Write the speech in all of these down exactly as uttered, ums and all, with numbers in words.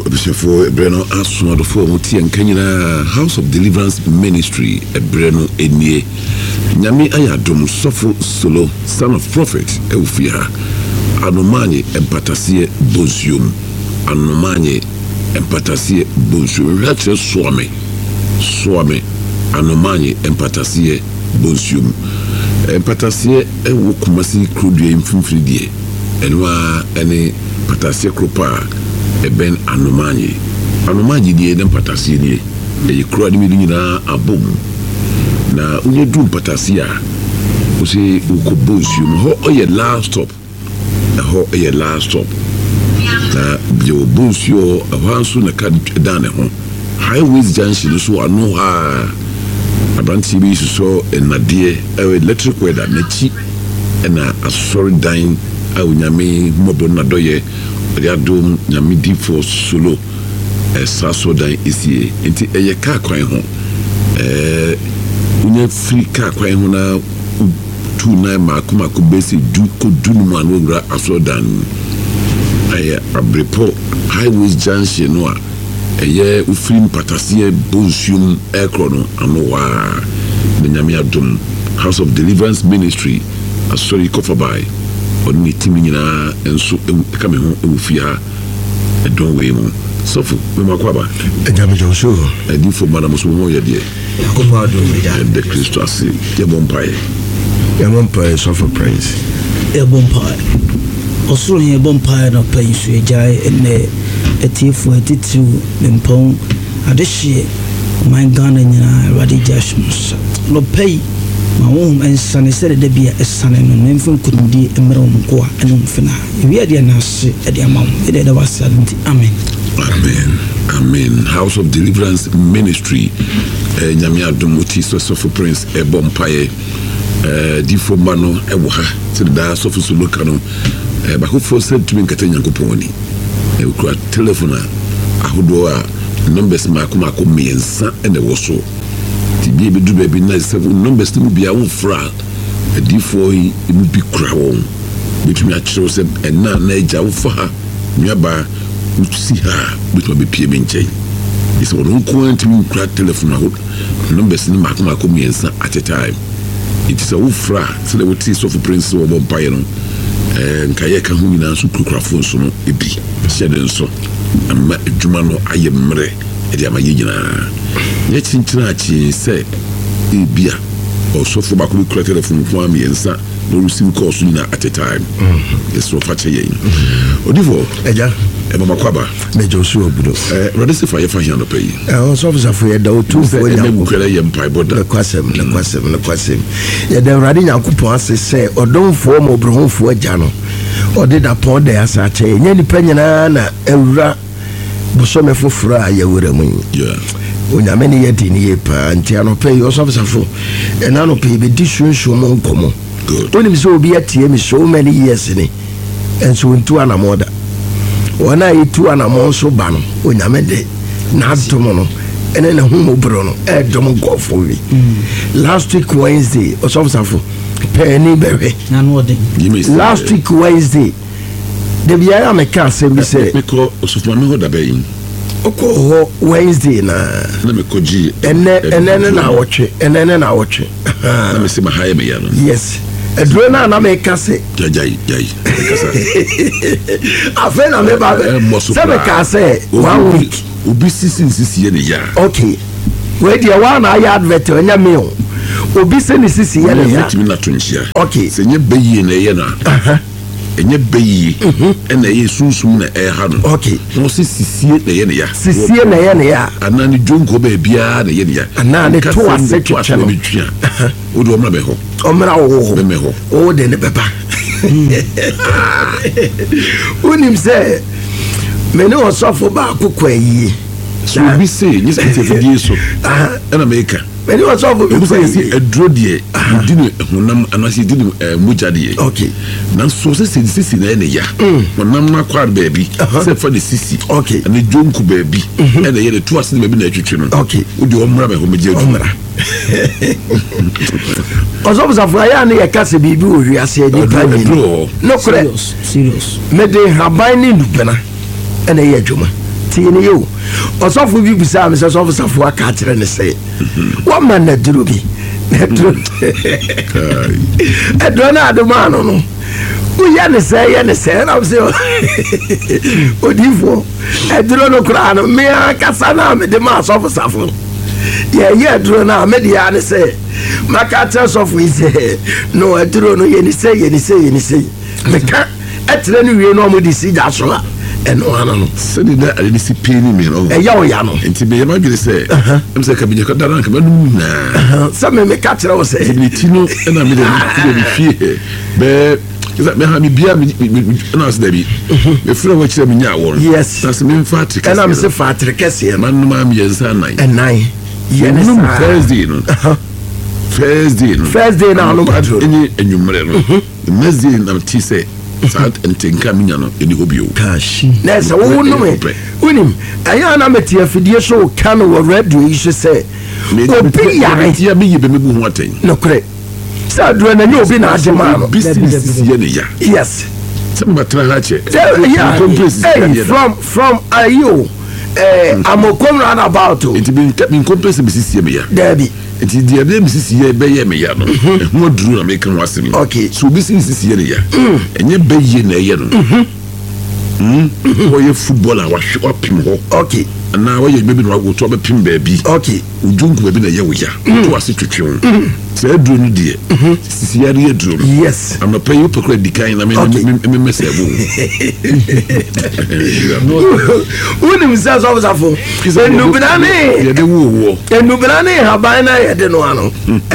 bishofo Breno aso do for muti enkanyina House of Deliverance Ministry Breno enie nyame ayadom sofo solo son of prophet ewfia anomanye empatasie bozium anomanye empatasie bozium ratre soame soame anomanye empatasie bozium empatasie ewo kumasi krudue mfimfridie enwa ene patasie kropa eben anomanye anomanye die dem patasie nie e kro ade mi nyina abom na unye du patasie a o se ukobosium ho oye last stop ho oye last stop na bio bosio awansu na ka dane ho highways junction so ano ha abanti bi so enade e electric weather na chi na asori dan a unyame mobo na doye riadom nyame di for solo esa so dan isie enti eye ka kwan ho eh unya free ka kwan ho na tu na ma kuma ko besi du ko dunu man wo gra aso dan aya abrepo highways junction no a eye ufrim patasie bonsium ekrono anowa nyame adom House of Deliverance Ministry asori kofabai oni timi nyina enso eka me ho ewufia edon we mu sofu me makwaba enyame jonso edi fo mana muso mo yede akopa do meja de Kristo ase ye bompae ye bompae sofu praise ye bompae osoro ye bompae na pai su ejai ene etifu etitu mpon adehie my Ghana nyina radi jashmus no pai ma won ensane sere de bia esane no memfin kududi emre mko a enu mfina wi ade na ase ade amam ede da wasanti amen amen amen House of Deliverance Ministry eh nyame adomoti so so prince e bompae eh di fo mano e wo ha se da so so loka no eh ba hofo se tumi nkata nyankopon ni e kura telephone ahodo a numbers ma kuma ko miensa ene wo so tibi be du be na seven numbers no bia wo fra edi fo yi mu bi kura won betumi a kire se enna na eja wo fa nyaba usi ha betumi be pie benche is wo nko antimi kura telephone ho numbers ni ma kuma ko miensa at a time it is a wo fra so the what is of prince wo bompaye no eh nkaye ka hu nyina so kura phone so no ebi shede so amma adwuma no ayemre edi amaye nyina ye chinchina chi se ebia osofo ba ko kura telephone ko am yensa no receive call so nyina at a time yes so fache yen odivo eja e mama kwaba me josu obudo eh rodese fa ye fa hiano pay eh osofo safo ye da otu fo nya ko kura ye mpai boda na kwasem na kwasem na kwasem ye da rade nyankopon ase se odonfo mo brohonfo agya no ode da pon da asa che nya ni panyina na ewura busome foforo a ye wura mu yeah onyame ne yedi ne yepa nti anope yo sofo ena no pe be di sunsun mo nkomo oni mi so obi atie mi so many years ni enso ntu anamoda ona yitu anamo so ba no onyame de na adomo no ene na hu mo bro no e dom gofo wi last week Wednesday o sofo penny bebe na no de last week Wednesday de bia ya me ka se mi se me ko osofo me ho da be yin oko Wednesday na na me koji ene ene na wotwe ene na wotwe na me se ma haye me ya no yes edro na na me kase jai jai kasa afa na me ba se me kase one week obi sisi sisi ye ne ya okay we dia wa na ya advert onya me o obi se ni sisi ye ne ya metimi na tonchia okay se nye beyi na ye na aha enye beyi ena ye sunsun na e ha no okay no sisi na ye ne ya sisi na ye ne ya anani jonko be bia na ye ne ya anani to ase twetwe no bitwa o do omra be ho omra wo be me ho o de ne beba unim se me no osofo ba akokwa yi so bi se ni se te fidie so ana meka me no osofo bi se se edro de di no honam anase di no muja de okay na so se se sisi na ene ya honam na kwar baabi se fa de sisi okay na jonku baabi ene ye de to ase baabi na atwetwe no okay o de omra be ho meje omra osofo safo ya na ye kase bibi o wi ase ni pa ni no kore serious me de haban ni ndupena ene ye adwuma tie ne yo ɔsɔfo bi bisa me sɛ sɔfo safo aka kyerɛ ne sɛ wɔma na duro bi na duro ɛduro na adoma no no woyɛ ne sɛ yɛ ne sɛ na sɛ odifo ɛduro no koraa no mea kasa na mede ma asɔfo safo yɛyɛ aduro no a mede ya ne sɛ maka kyerɛ sɔfo yi sɛ no aduro no yɛni sɛ yɛni sɛ yɛni sɛ meka ɛterɛ no wie no ɔmode si gya so a ɛno ano no sɛde na ade si pii ne me no ɛyɛ wo ya no nti me yɛma dwene sɛ ɛm sɛ kabinye kɔ dara nkama no nyinaa sɛ me meka kyerɛ wo sɛ me ti no ɛna mede me fie bɛɛ meha mebia ɛna sɛ dabi mefrɛ wɔkyerɛ me nya awɔ no yes na sɛ memfa atere kɛseɛ ɛna me sɛ fa atere kɛseɛ no manoma meyɛnsa anan ɛnan yɛne saa first day no first day no first day na ano aduro ɛne anwummerɛ no the next day na mete sɛ saa ntenka menya no ɛni hɔ bio kashi na sɛ wo nome wonim ɛyɛ na mete afidie so ka no wɔ radio yi so sɛ obi yare tia meyi bɛ mebu ho atɛn nokorɛ sɛ aduro na nyɛ obi na agye maa no business yɛ ne ya yes sɛ mbatena ha kyɛ hey from from ayo eh amokom roundabout nti me complex business yɛ me ya dabi nti deɛ bɛ business yɛ bɛyɛ me ya no ɛho aduru na meka ho asɛm no okay so business yɛ ne ya ɛnyɛ bɛyɛ na ɛyɛ no wɔyɛ football a wapim hɔ okay anaa wɔyɛ baabi na wagoto bɛpim baabi okay wodwonku baabi na ɛyɛ wo ya woto ase twetwe wo sɛ aduro no deɛ sisiyare yɛ aduro no yes anɔpɛ yi wopɛ kora di kan na memɛ sɛ bo wonim sɛ sɔfosafo enubena ne yɛde wowoɔ enubena ne haban na yɛde no ano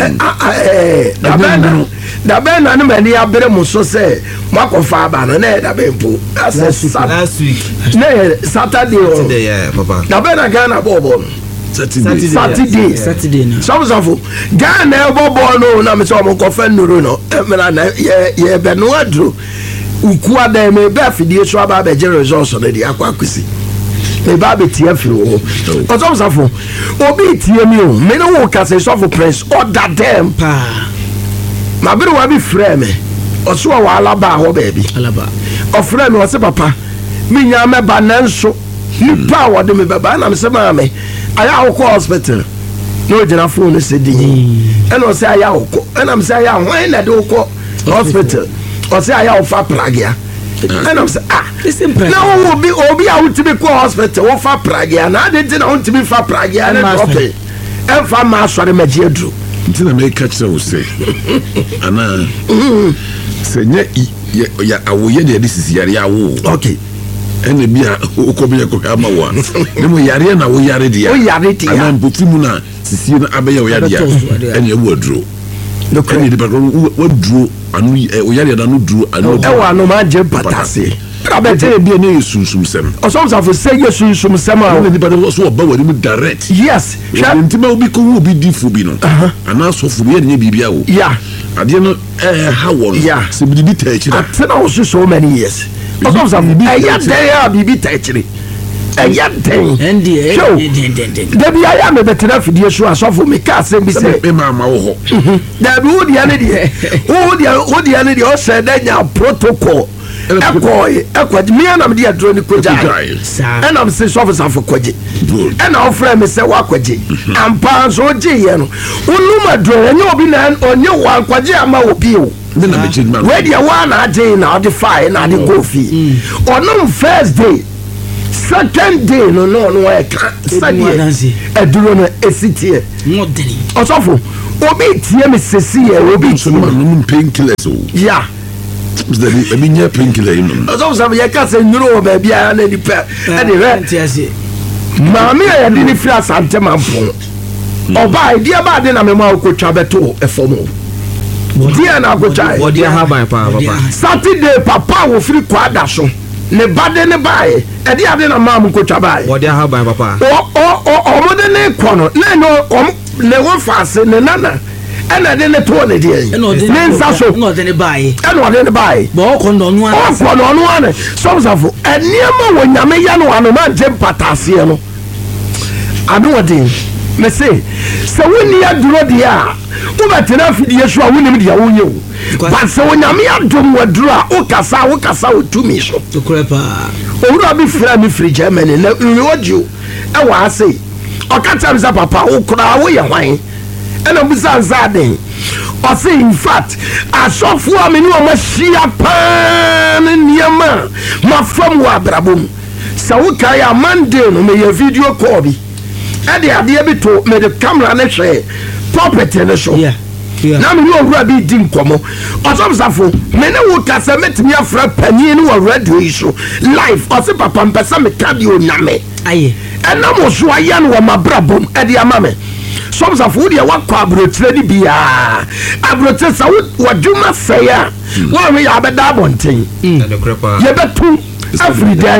dabɛn na ne mani abere mo so sɛ moakɔfa aba no na yɛ dabɛn mpo last week na yɛ saturday o dabɛn na Ghana bɔɔbɔ no Saturday Saturday Saturday na sɔfosafo Ghana ɛbɔ bɔɔl no na mesɛ ɔmo nkɔfɛ nnuro no ɛmena na yɛbɛno aduro ukua dɛ mebɛ afidie so aba abɛgye results no de akɔ akosi meba abɛtie afiri wo ɔsɔfosafo obi tie mi o mene wo ka sɛ sɔfo prince ɔda dɛm paa mabere wa bi frɛ me ɔso wɔ alaba hɔ baabi alaba ɔfrɛ me ɔse papa menya mɛba nanso nipa a wɔde me bɛba na mesɛ maa me ayɛ awokɔ hospital na ogyina phone no sɛ dinyi ɛna ɔsɛ ayɛ awokɔ ɛna mesɛ ayɛ ahwan na de wokɔ hospital ɔsɛ ayɛ awofa pragea ɛna mesɛ ah na wo obi obi a wotumi kɔ hospital wofa pragea na ade nti na wontumi fa pragea ne dɔpɛ ɛmfa ma asɔre magye aduro nti na meka kyerɛ wo sɛ anaa sɛ nyɛ awoyɛ deɛ de sisiyare awo okay ɛna bi a wokɔ bɛyɛ kɔhwɛ ama wo a ne mo yareɛ na woyare deɛ anaa mpɔti mu no a sisie no abɛyɛ wo yadeɛ a ɛne ɛwu aduro ɛne nipa kɔ waduro woyareɛ no ano duro ɛwɔ anoma agye patase abɛkyɛ bi a ne yɛ sunsumsɛm ɔsɔmsafo sɛ yɛ sunsumsɛm a ɛna nipa no so wɔba w'anim direct yes nti ma obi kɔhu obi difo bi no anaa sɔfo bi yɛ ne nyɛ biribia wo adeɛ no ɛha wɔ no sɛ biribi taa akyiri atena wo so so many years ɔsɔmsafo ɛyɛ dɛn a biribi taa akyiri ɛyɛ dɛn dabi ayɛ a mebɛtena afidie so asɔfo meka asɛm bi sɛ mema wo hɔ dabi wodeɛ ne deɛ wodeɛ ne deɛ ɔsɛ dɛ nya protocol ɛkɔɔye ɛkɔgye mea nam de aduro ne kɔgyae ɛnam se sɔfosafo kɔgye ɛna wofrɛ me sɛ woakɔgye ampa nso wogyeeɛ no wonom aduro ɛnyɛ obi na ɔnyɛ wankɔgye ama wɔ bio wedeɛ woa na agyee na wode fae na ade kɔɔ fie ɔnom first day second day no no no ɛka sɛdeɛ aduro no ɛsi teɛ ɔsɔfo obi tie me sesi yɛ obi tie me ya ebi nyɛ painkiller yi nom ɔsɔfo yɛ ka sɛ nnuro wɔ baabi a na nipa ɛde hwɛ maame a yɛde ne firi asante ma mpɔn ɔbaa deɛ baa de na mema wokɔtwa bɛto ɛfam o deɛ na akɔtwa Saturday papa a wɔfiri kwada so ne ba de ne baeɛ ɛde ade na maa mu nkɔtwa baeɛ ɔmode ne kɔ no na ne wɔfa ase ne nana ɛna de ne tɔɔ ne deɛ ne nsa so ɛna ɔde ne baeɛ ɔkɔ nɔno ane sɔmsafo ɛnneɛma wɔ nyame ya no ano ma ngye mpataaseɛ no ade wɔden me say se woni aduro dia wo betena afidie so a wonim dia wonye wo but se wonyame adom waduro a wo kasa wo kasa wo tumi so okrepa owura bi fra mi free Germany na nwodio e wa ase okata mza papa wo kura wo ye hwan ena busa nzaden o say in fact asofu ameni o mahia pan niema ma fam wa brabom sa wo kai amande no me ye video call bi e de ade bi to me de camera na hwe property ne so yeah na me no owura bi di nkomo osomsafo me ne wo kasa metimi afra pani ne wo radio yi so live o say papa mpesa me ka di onyame aye ena mo so aya no ma brabom e de amame somsafo de wa kwa abrotire di bia abrotire sa wo djuma feya wo me ya beda bonten ye betu every day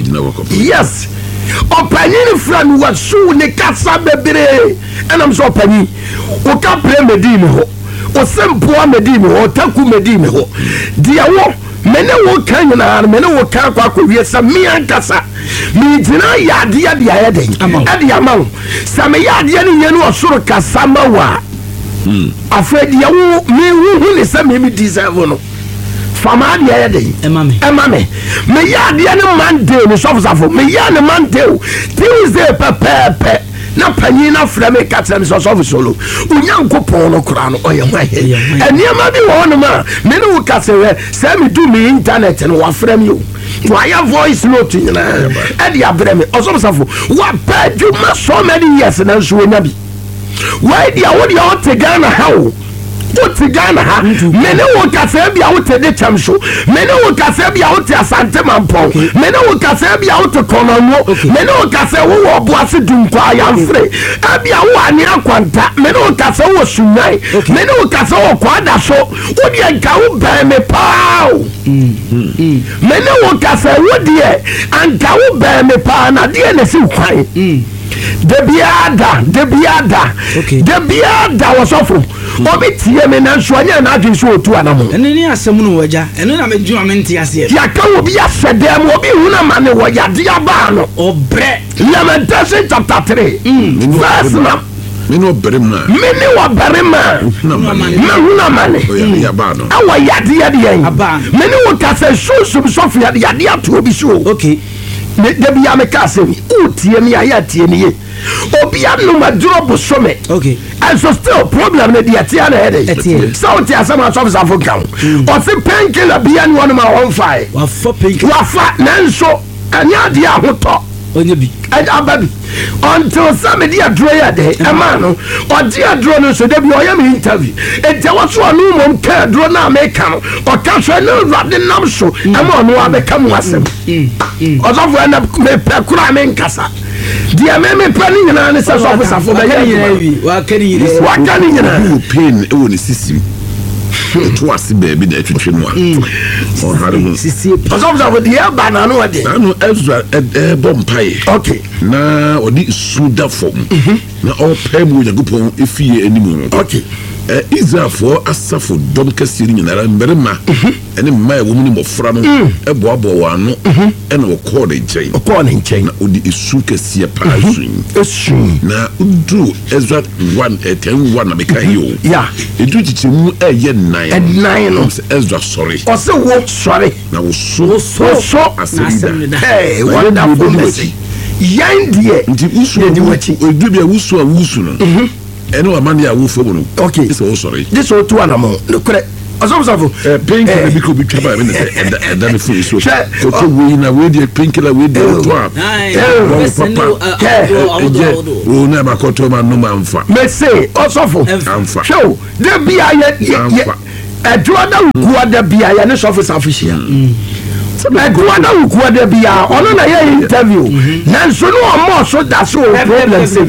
ni yes opanyini friend wa su ne kasa bebere enam so opanyi o ka pre medime ho o sempo medime ho taku medime ho dia wo mene wo kan na mene wo kan kwa kwa wie sa mi ankasa mi dina ya dia dia ya den ade amawo sa me ya dia ni yenu osoro kasa mawa mm afedi ya wo mi hu ni sa me mi deserve no fama dia ya den emame emame me ya dia ni Monday ni sofsafo me ya ni Monday Tuesday pepepe na panyi na fra me katsam so so solo unyankopon no kra no oye hwan he eniema bi wo no ma me no kasewe se me do me internet no wa fra me o wa ya voice note nyina e dia bra me oso safo wa pa djuma so many years na so nya bi wa dia wo dia o te Ghana ha o Oti Ghana ha mene wo kasa bia wo te de chamsho mene wo kasa bia wo te Asante Mampong mene wo kasa bia wo te Konono mene wo kasa wo wo Boase Dunkwa Yamfre abia wo ani akwanta mene wo kasa wo Sunyai mene wo kasa wo Kwada so wo de anka wo ba me pao mene wo kasa wo de anka wo ba me pa na de na si kwan de biada de biada de biada wo sofo obi tie me na nso anya na adwen so otu anamo ene ni asem no waja ene na meju amenti ase ya ka obi asedem obi huna mane wo ya dia ba no obre Lamentation chapter three verse na me no berema me ni wo berema me huna mane ya ba no awa ya dia dia me ni wo ka se so so so ya dia to obi so okay me de bia me ka se mi utie mi aya tie ni ye obi anu ma drop so me okay and so still problem na dia tia na headache so tia sama so so for down o se painkiller bia ni one ma one five wa fa painkiller wa fa nanso anya dia hoto onye bi ababi until somebody adro ya de e ma no o dia adro no so de bi o ya me interview e de wo so anu mom ka adro na me ka no o ka so no rade nam so e ma no abeka mu asem o so fo na me pe kura me nkasa dia me me pa ni nyina ne se so fo safo ba ya bi wa kani yiri wa kani nyina pain e wo ne sisim to wasi baby na etwetwe no a o hare mu sisi o so fo dia ba na no de na no Ezra e bompai okay na odi suda form na o pay mu Yakupon efie animu okay Israel for asafo dom kasiri nyinara mberema ene mma e wo mu ni mofra no e boabo wa no e na wo call the chain o call the chain na odi esu kase pa asun esu na udu Ezra one ten one na meka yo ya edu chichemu e ye nine nine no Ezra sorry o se wo sorry na wo so so so asida hey wonderful message yan die nti usu di wachi edu bia usu a usu no eno amani a wo fo no okay this all sorry this all two anamo no kre osofo eh painkiller bi ko bi twaba me na da me fo so ko to we na we dey painkiller we dey to a eh papa eh o na ba ko to ma no ma mfa me say osofo amfa show de bia ye adwoda ku da bia ye ne sofo safishia Edward Ukwada bia ono na ye interview nanso no omo so da so problem say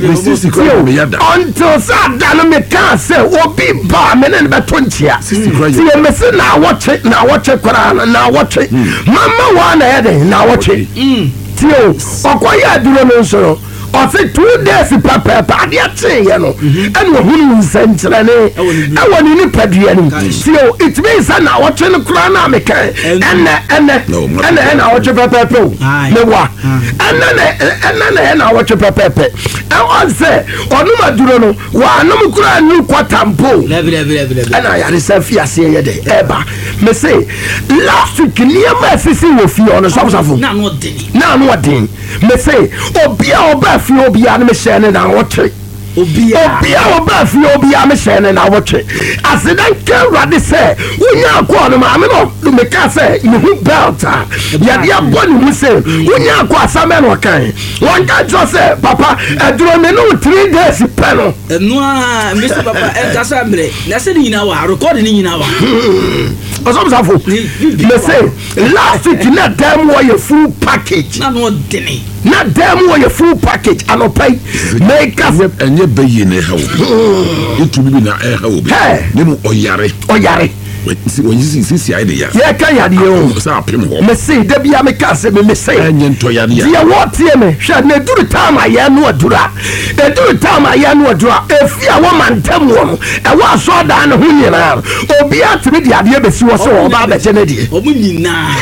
until sa da no me can say obi ba me na be tonchia see me say na watch na watch kwara na watch mama wa na ye dey na watch tio okoya duro no so ɔse two days pɛpɛɛpɛ adeɛ kyee no ɛne ɔhunu nsɛnkyerɛne ɛwɔ ne nipadua no sio it means sɛ na wɔtwe no koraa no a meka ɛnɛ ɛnɛ ɛnɛ ɛna wɔtwe pɛpɛɛpɛ o mewa ɛnɛ ɛnɛ ɛna wɔtwe pɛpɛɛpɛ ɛwɔ sɛ ɔnom aduro no wɔanom koraa nu kɔtampo ɛna yaresa fi aseɛ yɛ dɛ ɛba me se last week nneɛma asisi wɔ fie ɔno sɔfosafo na ano ɔden me se obia ɔba fie obia no mehyɛ ne na wɔtwe obia ɔba fie obia mehyɛ ne na wɔtwe aseda nka awurade sɛ wonya akɔ no maame no meka sɛ mehu belt a yɛde abɔ ne mu sɛ wonya akɔ asame no ɔkan wɔnka kyerɛ sɛ papa aduro me no three days pɛ no ɛno a mesi papa ɛnkasa mmerɛ na sɛ ne nyinaa wɔ rekɔde ne nyinaa wɔ ɔsɔmsafo me se last week na dam wɔyɛ full package na no ɔdene na dam wɔyɛ full package anɔpai meka ɛnyɛ bɛyie na ɛha wo ɛtumi bi na ɛha wo bi ne mu ɔyare ɔyare sisi ayɛ de ya yɛka yadeɛ o sɛ apem hɔ me se da bia meka sɛ me me se ɛnyɛ ntɔyadeɛ deɛ wɔteɛ me hwɛ na ɛduru tam a yɛ no aduru a ɛduru tam a yɛ no aduru a ɛfi a wɔma ntam wɔ no ɛwɔ asɔɔdaa ne ho nyinaa obiaa tumi de adeɛ bɛsi wɔ sɛ wɔba abɛkyɛ no deɛ ɔmo nyinaa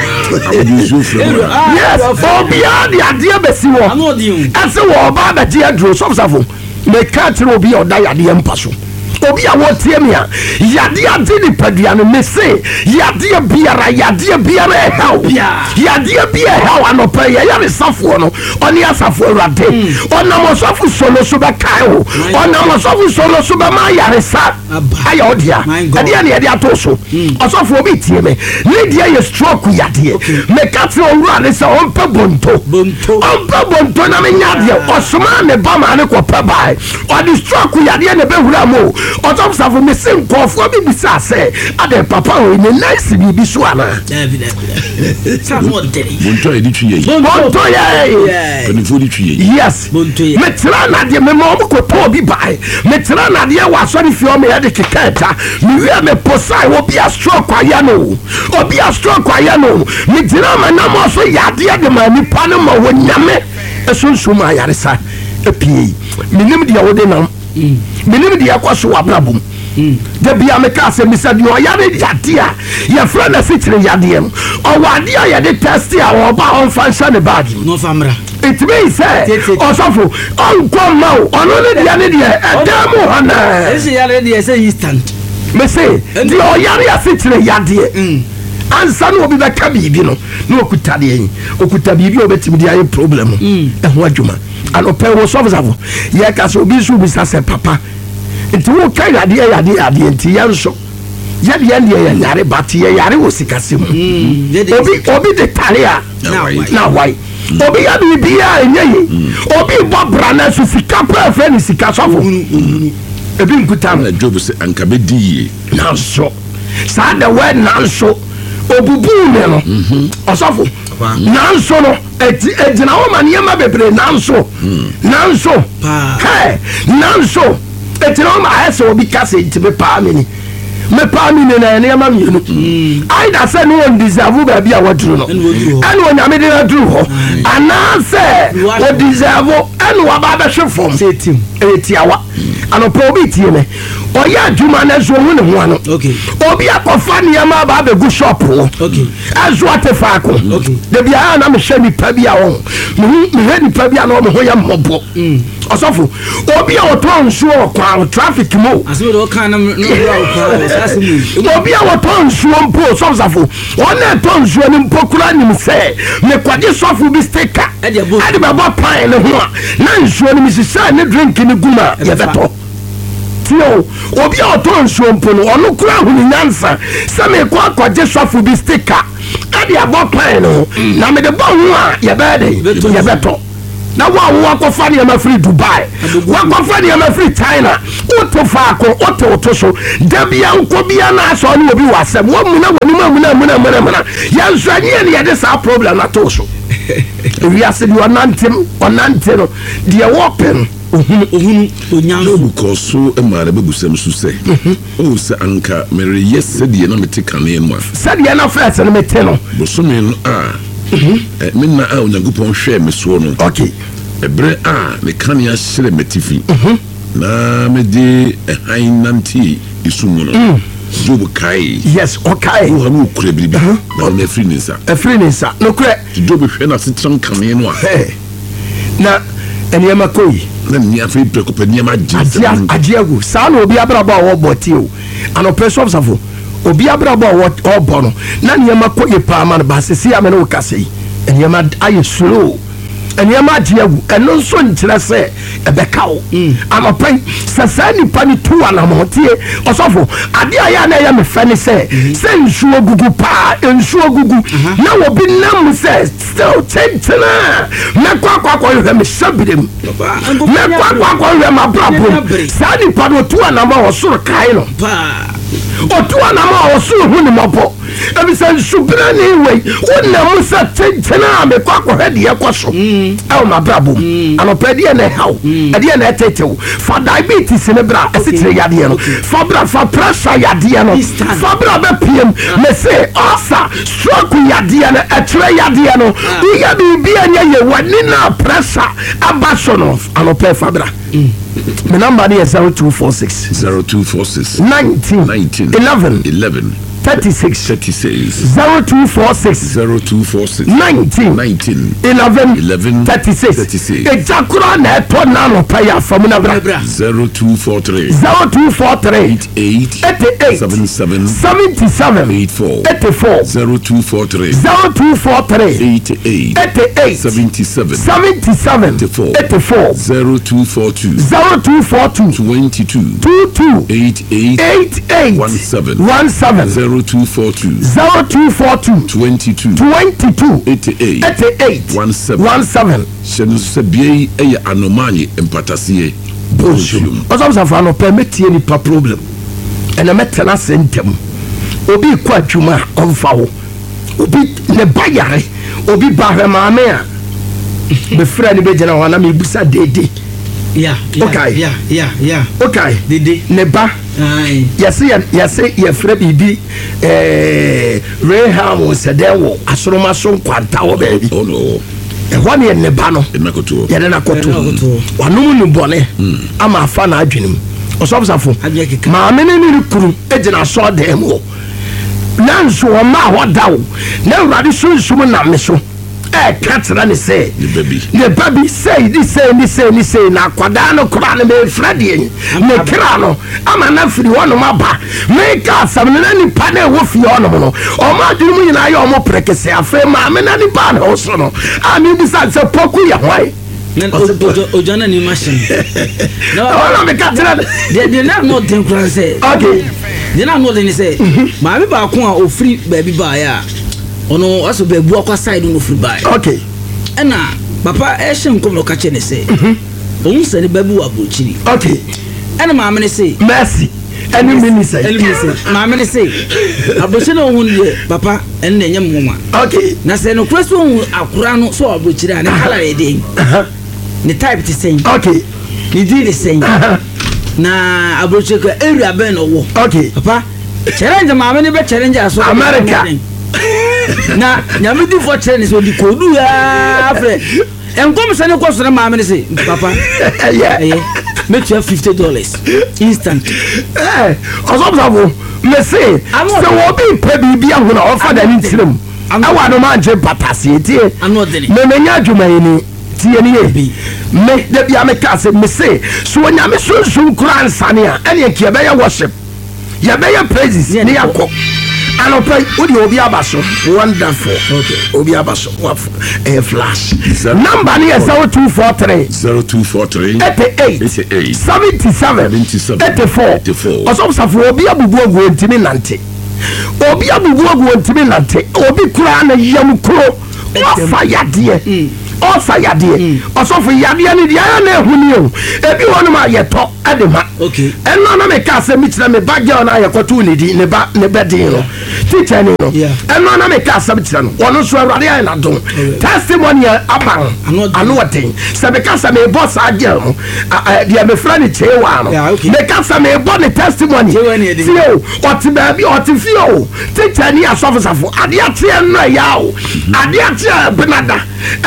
yes obiaa de adeɛ bɛsi wɔ ɛsɛ wɔba abɛgye aduro sɔfosafo meka kyerɛ obi a ɔda yadeɛ mpa so obi a wɔtie me a yadeɛ ade nipadua no me se yadeɛ biara yadeɛ biara ɛhaw yadeɛ bi ɛhaw anɔpɛ yɛyɛ safoɔ no ɔne asafo awurade ɔnam ɔsɔfo solo so bɛkae wo ɔnam ɔsɔfo solo so bɛma ayaresa ayɛ ɔdea ɛdeɛ ne yɛde ato so ɔsɔfo obi tie me ne deɛ yɛ stroke yadeɛ meka kyerɛ owura ne sɛ ɔmpɛ bonto ɔmpɛ bonto na menya adeɛ ɔsoma ne ba ma ne kɔpɛ bae ɔde stroke yadeɛ ne bɛwura mu ɔtɔmsafo me se nkɔɔfoɔ bi bisa sɛ ade papa o ne nice biribi so ana bonto yɛ twi yɛ bonto yɛ panifo di twi yɛ yes metera nadeɛ mema ɔmo kɔtɔ obi bae metera nadeɛ wɔ asɔre fie ɔmo yɛde keka ɛta mewia me posae obi a stroke ayɛ no obi a stroke ayɛ no megyina ma nam ɔso yadeɛ de ma nipa no ma wɔ nyame ɛsonsom ayaresa apie menim deɛ wode nam menim deɛ ɛkɔ so wɔ abrabom da bia meka sɛ misa deɛ ɔyare yadeɛ a yɛfrɛ no asikyire yadeɛ no ɔwɔ adeɛ a yɛde testi a wɔba ɔmfa nhyɛ ne baage mu ɛtumi sɛ ɔsɔfo ɔnkɔ ma wo ɔno ne deɛ ne deɛ ɛda mu hɔ naa mese deɛ ɔyare asikyire yadeɛ ansa no obi bɛka biribi no na ɔkuta deɛ yi ɔkuta biribi a ɔbɛtumi de ayɛ problem no ɛho adwuma anɔpɛ wɔ sɔfosafo yɛka sɛ obi nso bisa sɛ papa nti woka yadeɛ yadeɛ yadeɛ nti yɛ nso yɛdeɛ deɛ yɛ yare bate yɛ yare wɔ sikase mu obi obi de tare a na wae obi yɛ biribiaa ɛnyɛ ye obi bɔ bra na so sika pɛ fɛ ne sika sɔfo ebi nkuta no Job sɛ anka bɛdi yie nanso saa de wɛ nanso obubu ne no ɔsɔfo nanso no egyina hɔ ma nneɛma bebree nanso nanso hɛ nanso egyina hɔ ma ayɛ sɛ obi kasa nti mepaa me ni mepaa me ni na nneɛma mmienu aida sɛ ne wɔn deserve baabi a wɔduru no ɛne onyame de no duru hɔ anaasɛ wɔ deserve ɛne waba bɛhwe fam ɛyɛ tiawa anɔpɛ obi tie me ɔyɛ adwuma no ɛso ɔhu ne ho ano obi akɔfa nneɛma aba abɛgu shop hɔ ɛso ate faako da biara na mehwɛ nipa bi a wɔn mehwɛ nipa bi a na ɔmo ho yɛ mmɔbɔ ɔsɔfo obi a ɔtɔ nsuo wɔ kwan traffic mu obi a wɔtɔ nsuo mpo sɔfosafo ɔna ɛtɔ nsuo no mpo kora nim sɛ mekɔgye sɔfo bi stika ɛde bɛbɔ pan ne ho a na nsuo no mesisɛ ne drink ne gu ma yɛbɛtɔ tio obi a ɔtɔ nsuo mpo no ɔno kora ahunu nyansa sɛ mekɔ akɔgye sɔfo bi stika ɛde abɔ pan no na mede bɔ ho a yɛbɛyɛ de yɛbɛtɔ na wo a wo akɔfa nneɛma firi Dubai wakɔfa nneɛma firi China woto faako woto woto so da bia nkɔ bia na asɔ ne obi wɔ asɛm wɔmuna wɔnim amuna amuna amuna amuna yɛnso anyɛ ne yɛde saa problem na to so wiase deɛ ɔnantem ɔnante no deɛ wɔpɛ no ohun ohun onyanso bukɔ so ɛma na bɛbusam so sɛ o sɛ anka mereyɛ sɛdeɛ na mete kane mu a sɛdeɛ na fɛs no mete no bosome no a minna a onyankopɔn hwɛ me so no okay ebre a me kania hyere metifi na me de ehan nanti isumu no Job kai yes okay wo hanu kure bibi ba na free ninsa a free ninsa no kure Job hwe na setran kame no a na eniyama koyi na ni afi prekope niyama agye agye agu saa na obi abraba wo boti o anope so safo obi abraba wo obo no na niyama koyi pa ma ba sesi ame no kase eniyama aye slow eniyama agye agu eno nso nkyere se ebeka wo anope sasa nipa ni tu anamotie osofo ade aya na ya me fani se se nsuo gugu pa nsuo gugu na obi nam se still tentena me kwa kwa kwa yo me sabirem me kwa kwa kwa yo ma brabo sa nipa do tu anama wo soro kai no pa o tu anama wo soro hu ni mopo ebi se subira ni we wona musa tentena me kwa kwa hede ye kwaso e o ma brabo anope de na haw e de na tetew for diabetes ne bra esitire yade no for bra for pressure yade no for bra be pm me say osa stroke yade no etre yade no iya bi anya ye wani na pressure abaso no anope for bra my number is zero two four six zero two four six nineteen nineteen eleven eleven thirty-six thirty-six zero two four six zero two four six nineteen nineteen eleven eleven thirty-six thirty-six ejakura na eto na no paya famuna bra zero two four three zero two four three eight eighty-eight seventy-seven seventy-seven eighty-four eighty-four zero two four three zero two four three eighty-eight eighty-eight seventy-seven seventy-seven eighty-four eighty-four zero two four two zero two four two twenty-two twenty-two eighty-eight eighty-eight seventeen seventeen zero two four two zero two four two twenty-two twenty-two eighty-eight eighty-eight seventeen Shenu sebiei eye anomani empatasie bonshum osamsa fa no permit ni pa problem ena metena sentem obi kwa adwuma onfa wo obi ne bayare obi bahwe maame a be fra ni be jena wana me busa dede yeah yeah okay yeah yeah yeah okay dede ne ba ai yase yase ye fra bibi eh Reham sedewo asoroma so kwanta wo baby oh no ehwa ne ne ba no enakoto ye na koto wanum ni bone ama afa na adwenem osobsafo maame ne ni kuru ejina so dem wo nanso o ma hodawo na urade sunsum na me so e katra ne say the baby the baby say this say this say this say na kwada no kra ne me frade me kra no ama na firi wono maba me ka sam na ni pa na wo fi wono no o ma duru mu nyina ye o mo prekese afa ma me na ni pa na o so no ami bi sa se poku ya hwai ojana ni machine no no me katra de de na no den kra say okay de na no den say ma me ba ko a o free baby ba ya ono aso bebu akwa side no free buy okay ena papa e hye nkom no ka che ne say on se ne bebu wa bochiri okay ena ma me say mercy eni mini say eni mini say ma me say abochi no hu ne papa en na nyem nwoma okay na se no kreso hu akura no so abochiri a ne kala e dey ne type ti say okay ni di ne say na abochi ko area ben no wo okay papa challenge ma me ne be challenge aso America na nyame di for challenge so di kodu ya afre enkom se ne kwso na ma me ne say papa yeah eh make you fifty dollars instant eh osobsabo me say se wo bi pe bibia ho na ofa da ni tirem awa no ma nje patase tie me menya adwuma ni tie ni ye me da bia me ka se me say so nyame sunsun kura nsane a ene ke be ya worship ya be ya praises ni yakọ anopai odi obi abaso wonderful okay obi abaso a flash number ni zero two four three zero two four three eighty-eight seventy-seven eighty-four osomsafo obi abubu ogu ntimi nante obi abubu ogu ntimi nante obi kura na yam kuro ofa yade ofa yade osofo yade ni dia na ehuni o ebi wonu ma yeto adema okay eno na me ka se mitira me bagya na yekoto ni di ne ba ne bedin no teacher ni no eno na me ka se mitira no wono so awrade ay na don testimony aban anu waten se me ka se me boss agel no dia me fra ni chewa no me ka se me bo ni testimony fio oti ba bi oti fio teacher ni asofo safo ade ate no ya o ade ate benada benada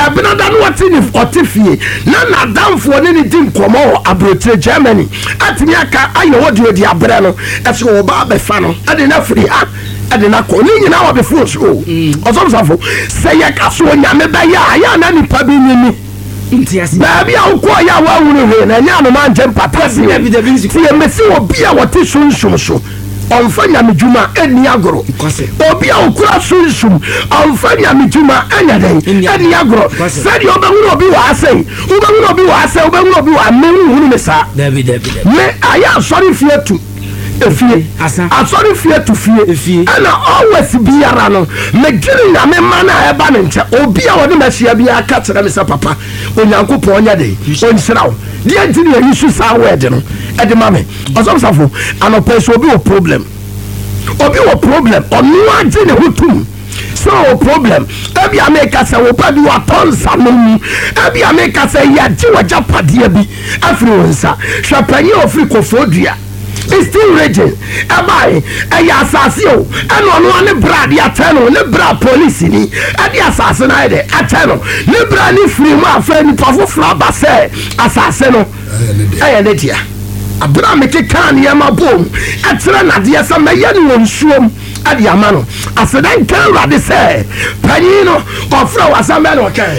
da no wɔte ne ɔte fie na n'adamfoɔ ne ne di nkɔmmɔ wɔ aburotire Germany atumi aka ayɛ wɔ deɛ ɔde abrɛ no ɛsɛ wɔba abɛfa no ɛde na firi ha ɛde na kɔ ne nyinaa wɔ bɛfo so ɔsɔmsafo sɛ yɛka so onyame bɛyɛ a yɛ ana nipa bi nini baabi a wokɔɔ yɛ a woahunu hwee na ɛnyɛ anoma nkyɛ mpata se nti yɛmɛsi obi a wɔte sunsum so ɔmfa nyame dwuma ɛni agorɔ obi a wokura sunsum ɔmfa nyame dwuma ɛnyɛ dɛn ɛni agorɔ sɛdeɛ wobɛhunu obi wɔ asɛe wobɛhunu obi wɔ asɛe wobɛhunu obi wɔ amehunu me saa me ayɛ asɔre fie tu efie asɔre fie tu fie ɛna always biara no medwene nyame ma no a ɛba ne nkyɛ obi a wɔde mahyia biara ka kyerɛ me sɛ papa onyankopɔn ɔnyɛ de ɔnhyira wo deɛ nti ne yɛyi su saa wɛde no ɛde ma me ɔsɔmsafo anɔpɛ sɛ obi wɔ problem obi wɔ problem ɔno agye ne ho tom sɛ wɔ problem ebi a meka sɛ wopa bi watɔ nsa no mu ebi a meka sɛ yɛagye wagya padeɛ bi afiri wo nsa hwɛ panyin a ɔfiri kɔfoɔ dua it's still raging ɛbae ɛyɛ asase o ɛna ɔno ne bra de atɛ no ne bra police ni ɛde asase no ayɛ dɛ atɛ no ne bra ne firi mu afɛ nipa foforɔ aba sɛ asase no ɛyɛ ne dea abra mekeka nneɛma bom ɛkyerɛ nadeɛ sɛ mɛyɛ ne wɔ nsuom ɛde ama no aseda nka awurade sɛ panyin no ɔfrɛ wɔ asɛm bɛ ne ɔkae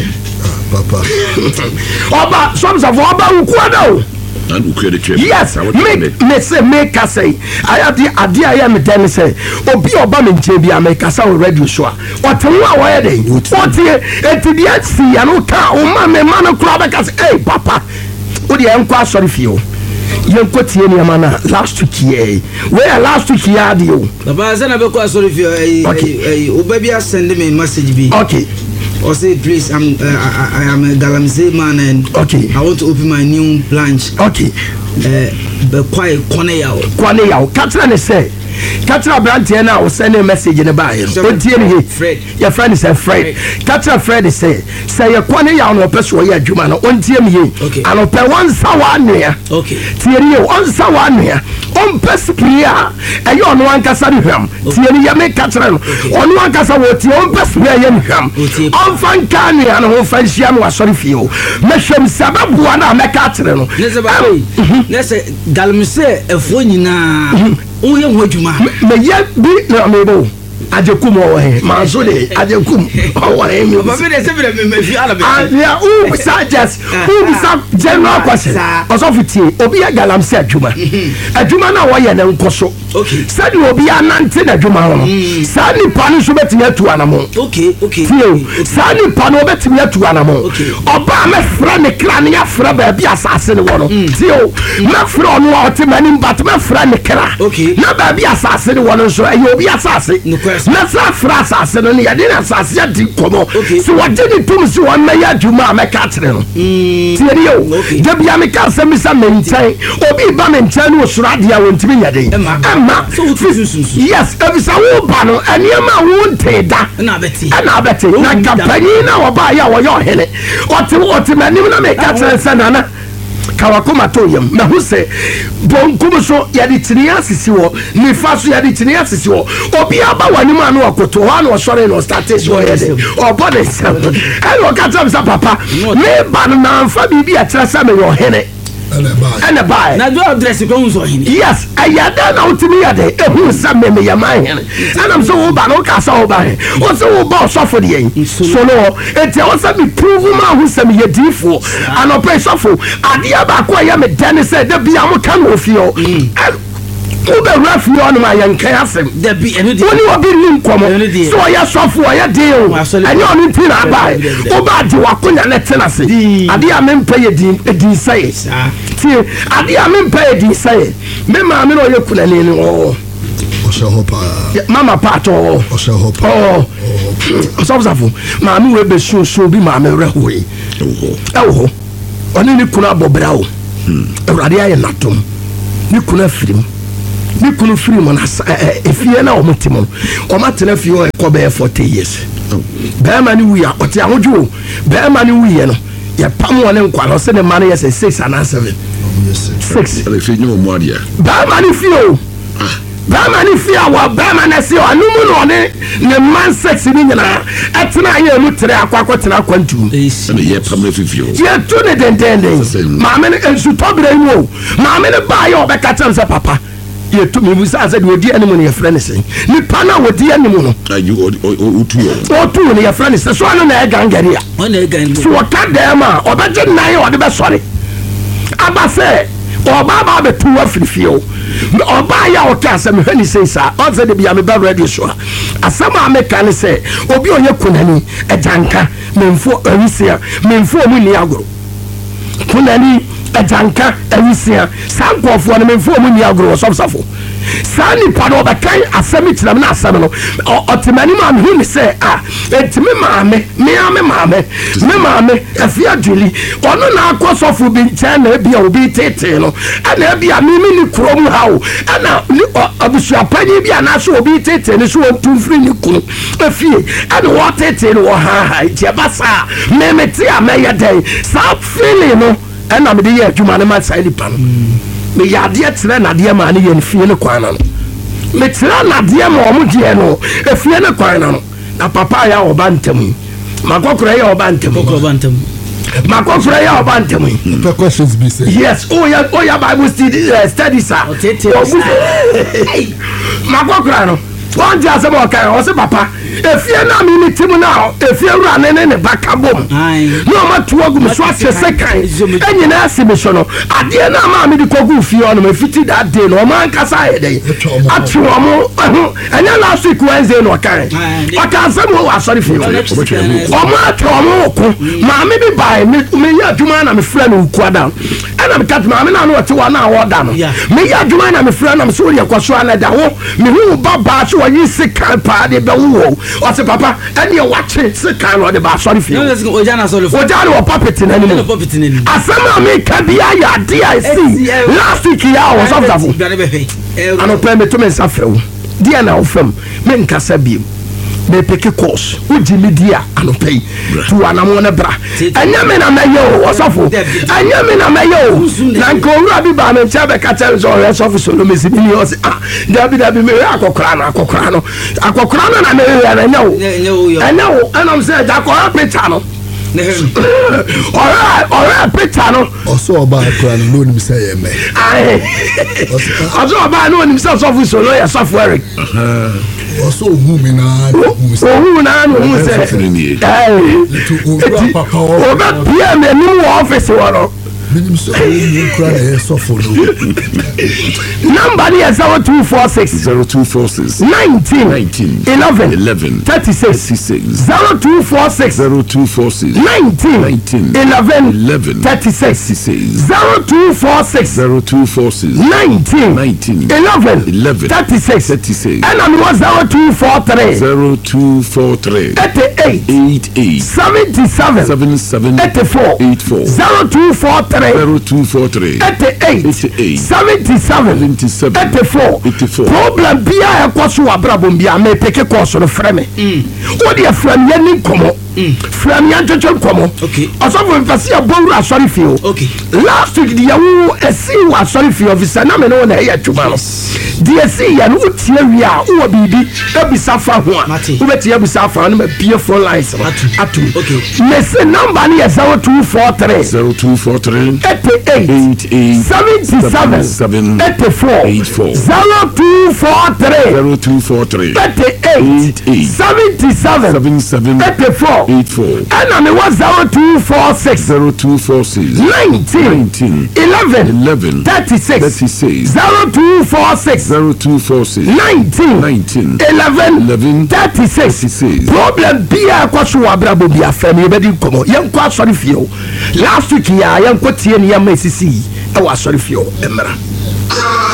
ɔba sɔmsafo ɔba wokoa da o yes me me say me ka say ayade ade aye me den say obi oba me nche bia me ka say radio show ote wo a wo ye den ote etidi asi ya no ka o ma me ma no kura be ka say eh papa o de enko asori fie o yenko tie ni ama na last week ye we last week ya de o baba say na be ko asori fie eh o ba bia send me message bi okay or say please I'm uh, I, I am a Galamsey man and okay I want to open my new branch okay uh but quite corner yaw corner yaw katra ne say katra branch na o send a message in the buy o tie ne Fred your friend is a Fred katra Fred say say your corner yaw no person ye adwuma no on tie me ye and o pe one sawa nua okay tie ne on sawa nua on pespria e yo no ankasa ne hwam tie ne ye me katra no on no ankasa wo tie on pespria ye ne hwam on fan kan ya no fan hia no asori fie o mehwem sababu na me katra no ne se ba ne se Galamsey efo nyina o ye ho adwuma me ye bi na me bo ajekum o he ma so de ajekum o wa he mi baba be de se be me fi ala be ya u suggest u sa general question also fitie obi ya Galamsey adwuma adwuma na wo ye na nkoso okay said obi anante na adwuma ho sa ni pa no so betimi atu anamo okay okay sa ni pa no betimi atu anamo oba me fra ne kra ne ya fra ba bia asase ne wo no tio me fra no o te mani but me fra ne kra na ba bia asase ne wo no so e obi asase na sa fra asase no ne ya de na asase ya di komo so what did it to so one me ya adwuma me ka tere no tie yo de bia me ka se me sa me ntai obi ba me ntai no so radia wontimi nya den so yes ebisa wo ba no aniema wo nteda na beti na beti na kampani na wo ba ya wo yo hele ote ote manim na me ka tere se na na kawakoma to yam na hu se bonkum so ya di tinia sisi wo ni fa so ya di tinia sisi wo obi aba wanim anu akoto ho anu sore no startation wo yede obode sam e wo ka tere se papa me ba na fa bibi a tere se me yo hele and a buy na do address ko unso hini yes ayada na utimi yade ehu sam me ya man hene and I'm so ba no ka sa oba he o so wo ba so for de so no eti o sa bi prove ma hu sam ye difo and operation for adia ba ko ya me dan say da bia mo kan ofio ube rafi on ma yankan asem da bi enu de woni obi nim komo so ya sofo ya de o anya onu tin aba oba de wakonya ne tenase ade a mempa ye din edin sai ti ade a mempa ye din sai me ma me no ye kunani ni o o se hopa mama pato o se hopa oh so so ma me we be so so bi ma me rehoe ewo oni ni kuna bobra o ewrade aye natom ni kuna firim ni kunu free mo na efie na omotimo o matena fie o ko be forty years be ma ni wi a ote ahodwo be ma ni wi no ye pam wona nkwa no se ne ma no yes six and seven yes six ale fie nyo mo adia be ma ni fie o bɛrima ne fie a wɔ bɛrima no se ɔno mu na ɔne ne man sex ne nyinaa ɛtena yɛ mu tere akɔ akɔtena akwantum ɛna yɛ pamela fifio yɛtu ne dendenden maame no nsutɔberɛ mu o maame no baa yɛ ɔbɛka kyɛm sɛ papa yɛtu me busa sɛ deɛ ɔdi anim no yɛfrɛ ne sɛn nipa no a wɔdi anim no ɔtu no yɛfrɛ ne sɛ so ano na ɛgangare a so wɔka dɛm a ɔbɛgye nnan a ɔde bɛsɔre aba sɛ ɔbaa baa bɛtu wɔ afiri fie o ɔbaa yɛ a ɔka asɛm hwɛ ne sei saa ɔsɛ de bia meba radio so a asɛm a meka ne sɛ obi ɔyɛ konani agyanka memfo awisia memfo ɔmu nni agoro konani agyanka awisia saa nkɔɔfoɔ no memfo ɔmu nni agoro wɔ sɔfsafo saa nipa no ɔbɛkan asɛm kyerɛm na asɛm no ɔtemanim a mehu ne sɛ a ɛnti me maame mea me maame me maame afia adwili ɔno na akɔ sɔfo bi nkyɛn na ebi a obi tetee no ɛna ebi a mimi ne kurom ha o ɛna abusuapanyin bi anaasɛ obi tetee ne so wɔntu mfiri ne kunu afie ɛna wɔtetee no wɔ haha nti ɛba saa memete a mɛyɛ dɛn saa feeling no ɛna mede yɛ adwuma no ma saa nipa no meyɛ adeɛ kyerɛ nadeɛ ma ne yɛ ne fie no kwan na no mekyerɛ nadeɛ ma ɔmo deɛ no efie no kwan na no na papa yɛ ɔba ntam yi makɔkora yɛ ɔba ntam makɔkora yɛ ɔba ntam yi the questions be said yes oh yeah oh yeah Bible study uh, studies ah makɔkora no wɔn ti asɛm ɔka ɔsɛ papa efie na mi ni tim na efie wura ne ne ne ba ka bom na ɔma to agu me so akyɛ sɛ kan ɛnyina asi me so no adeɛ na ma me de kɔgu fie ɔno me fiti that day no ɔma nkasa ayɛ dɛ ate ɔmo ɛnyɛ last week Wednesday no ɔka ɔka asɛm wɔ asɔre fie ɔmo ate ɔmo ko maame bi bae me yɛ adwuma na me frɛ no nkuada ɛna me ka maame na no ɔte wɔ na wɔda no me yɛ adwuma na me frɛ no me so yɛ kɔ so ana da wo me hu ba ba so yi sika pa de bɛwo ɔsɛ papa ɛneɛ wakye sika no ɔde baasɔre fie ogya ne wɔ papete no anim asɛm a meka bia yɛ ade a ɛsi last week yɛ a wɔ sɔfsafo anɔpɛ meto me nsa frɛ wo deɛ na wofam menkasa biem mepeke course wogye me di a anɔpɛ yi to anamo no bra ɛnyɛ me na mɛyɛ o ɔsɔfo ɛnyɛ me na mɛyɛ o na nka owura bi baa me nkyɛ bɛka kyɛ me sɛ ɔyɛ sɔfo solomesi bi ne ɔse ah dabi dabi meyɛ akɔkora no akɔkora no akɔkora no na meyɛ no ɛnyɛ wo ɛnyɛ wo ɛnam sɛ agya kɔra pita no ɔrɛ pita no ɔsɛ ɔbaa kora no na onim sɛ yɛ mɛ ɔsɛ ɔbaa na onim sɛ sɔfo solo yɛ sɔfo Eric ɔsɛ ohu mi naa ohu naa no ohu sɛ ɔbɛpia me anim wɔ ɔfise wɔ no number ni zero two four six zero two four six nineteen nineteen eleven eleven thirty six zero two four six zero two four six nineteen nineteen eleven eleven thirty six zero two four six zero two four six nineteen nineteen eleven eleven thirty six thirty six and I'm was zero two four three zero two four three eighty eight eight eight seventy seven seven seven eighty four eight four zero two four three zero two four three eighty-eight eighty-eight seventy-seven seventy-seven eighty-four eighty-four problem bia ɛkɔ so wɔ abrabɔ bia me peke kɔ so no frɛ me wo de frɛ me ni nkɔmɔ frɛ me antwetwe nkɔmɔ ɔsɔfo mpɛsɛ yɛ bɔwura asɔre fie o last week deɛ wo ɛsi wɔ asɔre fie ofisa na me no na ɛyɛ adwuma no deɛ si yɛ no wotie wie a wowɔ biribi abisa fa ho a wobɛtie abisa fa no mapie phone lines no atom mese number no yɛ zero two four three zero two four three eighty-eight eight eight seventy-seven seven eighty-four eighty-four zero two four three zero two four three eighty-eight eight seventy-seven seven seven eighty-four eight four ɛna me wɔ zero two four six zero two four six nineteen nineteen eleven eleven thirty-six thirty six zero two four six zero two four six nineteen nineteen eleven eleven thirty-six thirty six problem bia ɛkɔ so wɔ abrabɔ bia fɛ me yɛbɛdi nkɔmmɔ yɛnkɔ asɔre fie o last week yɛ a yɛnkɔ tie ne yɛma ɛsisi ɛwɔ asɔre fie o mmra